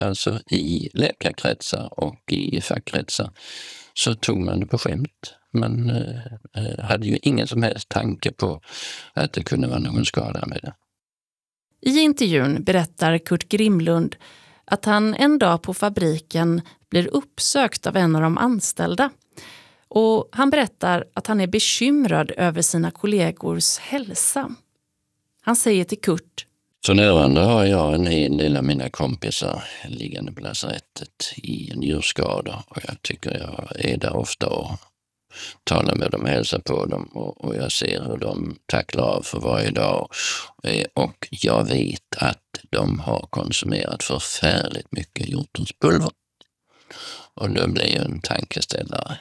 alltså i läkarkretsar och i fackkretsar, så tog man det på skämt. Man hade ju ingen som helst tanke på att det kunde vara någon skada med det. I intervjun berättar Kurt Grimlund att han en dag på fabriken blir uppsökt av en av de anställda. Och han berättar att han är bekymrad över sina kollegors hälsa. Han säger till Kurt: För närvarande har jag en hel del av mina kompisar liggande på lasarettet i njurskador, och jag tycker jag är där ofta och talar med dem och hälsar på dem, och jag ser hur de tacklar av för varje dag, och jag vet att de har konsumerat förfärligt mycket hjortonspulver, och det blir ju en tankeställare.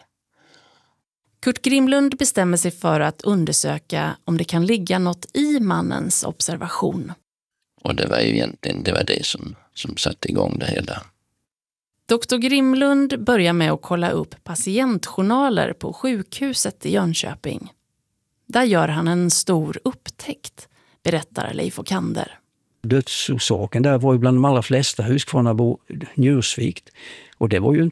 Kurt Grimlund bestämmer sig för att undersöka om det kan ligga något i mannens observation. Och det var ju egentligen det som satte igång det hela. Dr. Grimlund börjar med att kolla upp patientjournaler på sjukhuset i Jönköping. Där gör han en stor upptäckt, berättar Leif Okander. Dödsorsaken där var ju bland de allra flesta Huskvarnabo njursvikt. Och det var ju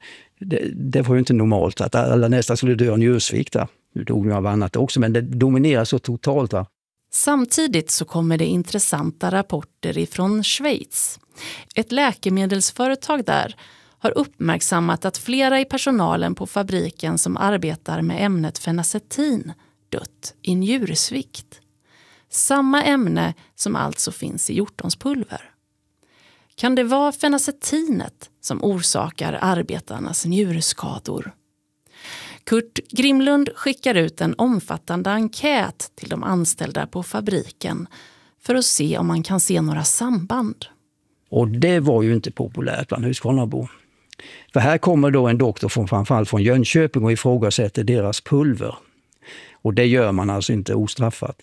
inte normalt att alla nästan skulle dö av njursvikt. Nu dog ju av annat också, men det dominerar så totalt. Va? Samtidigt så kommer det intressanta rapporter ifrån Schweiz. Ett läkemedelsföretag där har uppmärksammat att flera i personalen på fabriken som arbetar med ämnet fenacetin dött i njursvikt. Samma ämne som alltså finns i hjortonspulver. Kan det vara fenacetinet som orsakar arbetarnas njurskador? Kurt Grimlund skickar ut en omfattande enkät till de anställda på fabriken för att se om man kan se några samband. Och det var ju inte populärt bland Huskvarnabo. För här kommer då en doktor framförallt från Jönköping och ifrågasätter deras pulver. Och det gör man alltså inte ostraffat.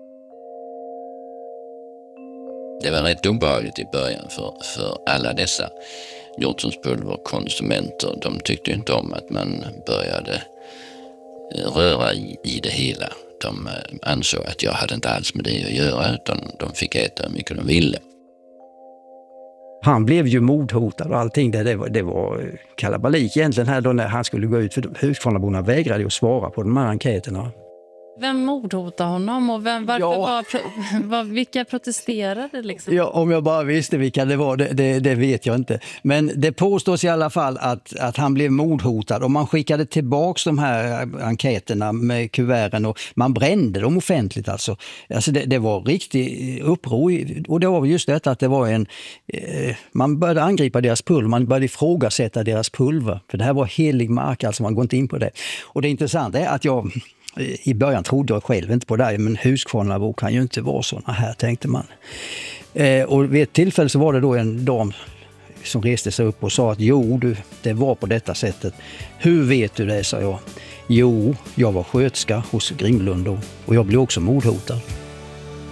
Det var rätt obehagligt i början för alla dessa hjortonspulverkonsumenter. De tyckte inte om att man började röra i det hela. De ansåg att jag hade inte alls med det att göra, utan de fick äta hur mycket de ville. Han blev ju mordhotad och allting. Det var kalabalik egentligen här då när han skulle gå ut. För Huskvarnaborna vägrade att svara på de här enkäterna. Vem mordhotade honom och vilka protesterade liksom? Ja, om jag bara visste vilka det var, det vet jag inte. Men det påstås i alla fall att han blev mordhotad och man skickade tillbaks de här enkäterna med kuverten och man brände dem offentligt alltså. Alltså det var riktigt uppror och det var just detta att det var man började angripa deras pulver, man började ifrågasätta deras pulver. För det här var helig mark, alltså man går inte in på det. Och det intressanta är att i början trodde jag själv inte på det, men Huskvarnabo kan ju inte vara såna här, tänkte man. Och vid ett tillfälle så var det då en dam som reste sig upp och sa att det var på detta sättet. Hur vet du det, sa jag. Jo, jag var sköterska hos Grimlund och jag blev också mordhotad.